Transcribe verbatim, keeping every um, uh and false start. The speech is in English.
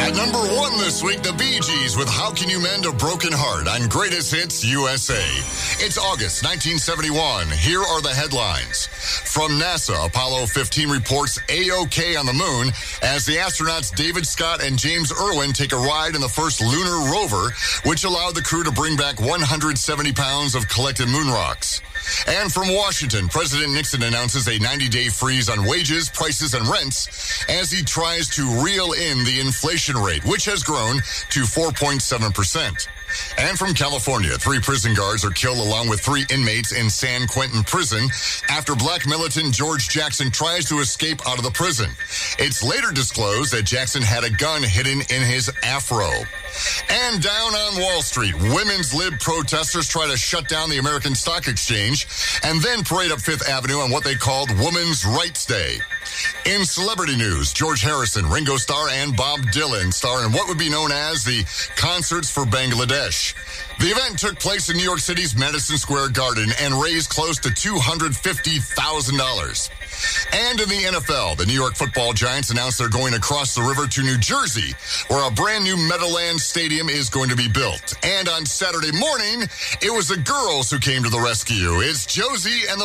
At number one this week, the Bee Gees with How Can You Mend a Broken Heart on Greatest Hits U S A. It's August nineteen seventy-one. Here are the headlines. From NASA, Apollo fifteen reports A-OK on the moon as the astronauts David Scott and James Irwin take a ride in the first lunar rover, which allowed the crew to bring back one hundred seventy pounds of collected moon rocks. And from Washington, President Nixon announces a ninety-day freeze on wages, prices, and rents as he tries to reel in the inflation rate, which has grown to four point seven percent. And from California, three prison guards are killed along with three inmates in San Quentin prison after black militant George Jackson tries to escape out of the prison. It's later disclosed that Jackson had a gun hidden in his afro. And down on Wall Street, women's lib protesters try to shut down the American Stock Exchange and then parade up Fifth Avenue on what they called Women's Rights Day. In celebrity news, George Harrison, Ringo Starr, and Bob Dylan star in what would be known as the Concerts for Bangladesh. The event took place in New York City's Madison Square Garden and raised close to two hundred fifty thousand dollars. And in the N F L, the New York Football Giants announced they're going across the river to New Jersey, where a brand new Meadowlands Stadium is going to be built. And on Saturday morning, it was the girls who came to the rescue. It's Josie and the